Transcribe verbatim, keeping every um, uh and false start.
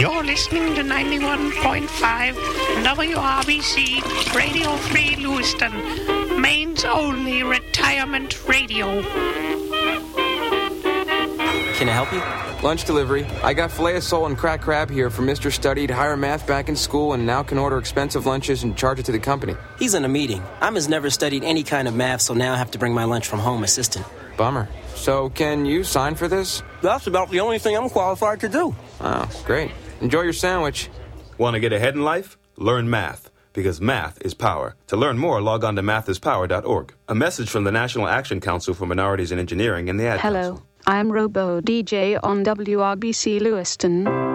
You're listening to ninety-one point five W R B C Radio Free Lewiston, Maine's only retirement radio. Can I help you? Lunch delivery. I got filet of sole and cracked crab here for Mister Studied higher math back in school and now can order expensive lunches and charge it to the company. He's in a meeting. I'm has never studied any kind of math, so now I have to bring my lunch from home assistant. Bummer. So can you sign for this? That's about the only thing I'm qualified to do. Oh, great. Enjoy your sandwich. Want to get ahead in life? Learn math, because math is power. To learn more, log on to math is power dot org. A message from the National Action Council for Minorities in Engineering and the Ad Hello, Council. I'm Robo D J on W R B C Lewiston.